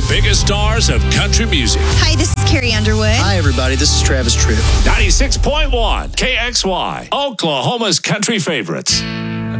biggest stars of country music. Hi, this is Carrie Underwood. Hi, everybody. This is Travis Tritt. 96.1 KXY, Oklahoma's country favorites.